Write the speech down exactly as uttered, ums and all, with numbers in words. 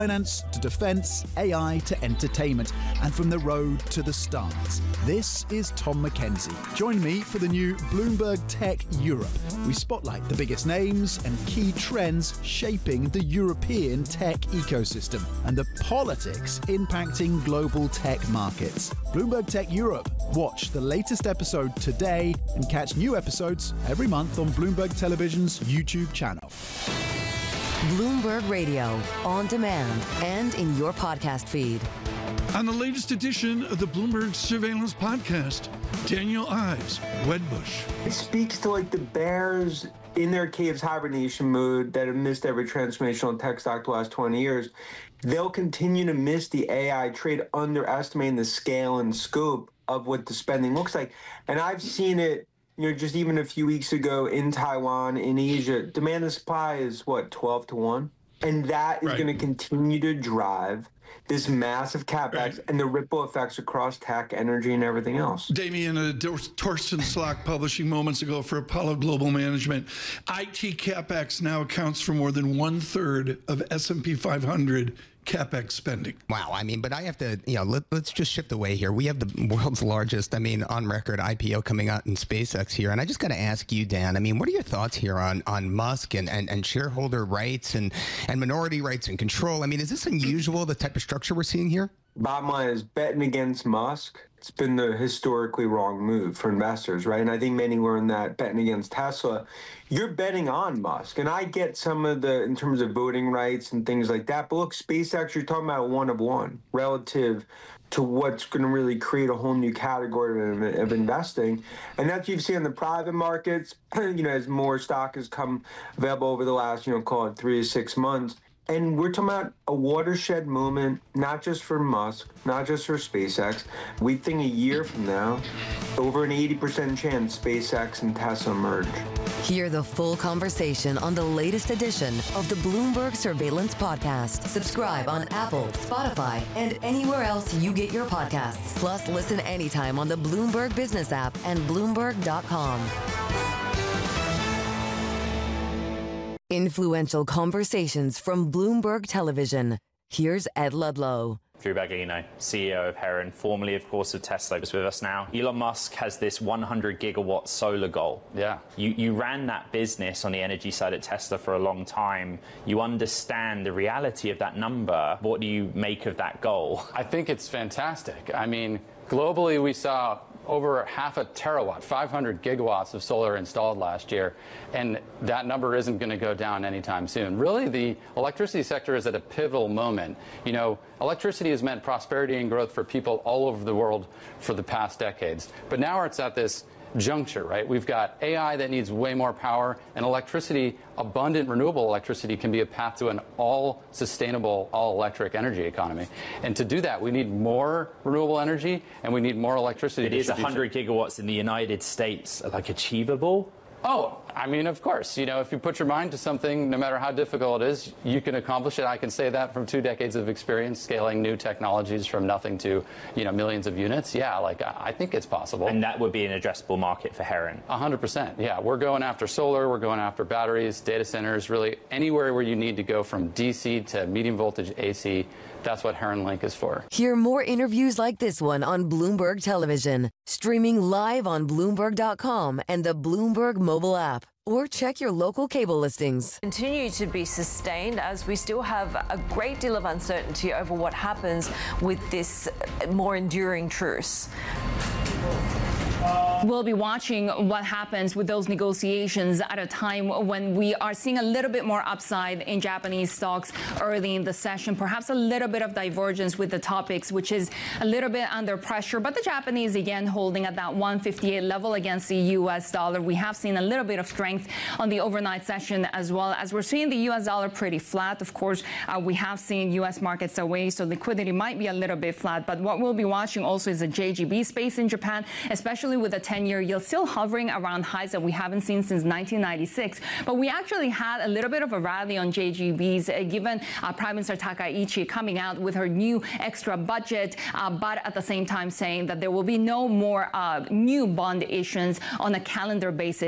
finance to defense, A I to entertainment, and from the road to the stars. This is Tom Mackenzie. Join me for the new Bloomberg Tech Europe. We spotlight the biggest names and key trends shaping the European tech ecosystem and the politics impacting global tech markets. Bloomberg Tech Europe. Watch the latest episode today and catch new episodes every month on Bloomberg Television's YouTube channel. Bloomberg Radio, on demand and in your podcast feed. On the latest edition of the Bloomberg Surveillance Podcast, Daniel Ives, Wedbush. It speaks to like the bears in their caves hibernation mode that have missed every transformational tech stock the last twenty years. They'll continue to miss the A I trade, underestimating the scale and scope of what the spending looks like. And I've seen it, you know, just even a few weeks ago in Taiwan, in Asia, demand and supply is what, twelve to one? And that is right. going to continue to drive this massive capex right. and the ripple effects across tech, energy, and everything else. Damien, uh, Torsten Slok publishing moments ago for Apollo Global Management. I T capex now accounts for more than one third of S and P five hundred capex spending. Wow. I mean, but I have to, you know, let, let's just shift away here. We have the world's largest, I mean, on record I P O coming out in SpaceX here. And I just got to ask you, Dan, I mean, what are your thoughts here on, on Musk and, and, and shareholder rights and, and minority rights and control? I mean, is this unusual, the type of structure we're seeing here? Bottom line is betting against Musk. It's been the historically wrong move for investors, right? And I think many learned that betting against Tesla. You're betting on Musk. And I get some of the, in terms of voting rights and things like that. But look, SpaceX, you're talking about one of one relative to what's going to really create a whole new category of, of investing. And that's what you've seen in the private markets, you know, as more stock has come available over the last, you know, call it three to six months. And we're talking about a watershed moment, not just for Musk, not just for SpaceX. We think a year from now, over an eighty percent chance SpaceX and Tesla merge. Hear the full conversation on the latest edition of the Bloomberg Surveillance Podcast. Subscribe on Apple, Spotify, and anywhere else you get your podcasts. Plus, listen anytime on the Bloomberg Business app and Bloomberg dot com. Influential conversations from Bloomberg Television. Here's Ed Ludlow. Drew Baglino, C E O of Heron, formerly, of course, of Tesla, is with us now. Elon Musk has this one hundred gigawatt solar goal. Yeah. You, you ran that business on the energy side at Tesla for a long time. You understand the reality of that number. What do you make of that goal? I think it's fantastic. I mean, globally, we saw over half a terawatt, five hundred gigawatts of solar installed last year, and that number isn't going to go down anytime soon. Really, the electricity sector is at a pivotal moment. You know, electricity has meant prosperity and growth for people all over the world for the past decades, but now it's at this juncture, right? We've got A I that needs way more power, and electricity, abundant renewable electricity, can be a path to an all sustainable, all electric energy economy. And to do that, we need more renewable energy and we need more electricity. It is one hundred gigawatts in the United States, like achievable? Oh, I mean, of course. You know, if you put your mind to something, no matter how difficult it is, you can accomplish it. I can say that from two decades of experience scaling new technologies from nothing to, you know, millions of units. Yeah, like, I think it's possible. And that would be an addressable market for Heron? one hundred percent. Yeah, we're going after solar, we're going after batteries, data centers, really anywhere where you need to go from D C to medium voltage A C. That's what Heron Link is for. Hear more interviews like this one on Bloomberg Television, streaming live on Bloomberg dot com and the Bloomberg mobile app. Or check your local cable listings. Continue to be sustained as we still have a great deal of uncertainty over what happens with this more enduring truce. We'll be watching what happens with those negotiations at a time when we are seeing a little bit more upside in Japanese stocks early in the session, perhaps a little bit of divergence with the topics, which is a little bit under pressure. But the Japanese, again, holding at that one fifty-eight level against the U S dollar. We have seen a little bit of strength on the overnight session as well, as we're seeing the U S dollar pretty flat. Of course, uh, we have seen U S markets away, so liquidity might be a little bit flat. But what we'll be watching also is the J G B space in Japan, especially with the ten-year yield still hovering around highs that we haven't seen since nineteen ninety-six. But we actually had a little bit of a rally on J G Bs, uh, given uh, Prime Minister Takaichi coming out with her new extra budget, uh, but at the same time saying that there will be no more uh, new bond issuance on a calendar basis.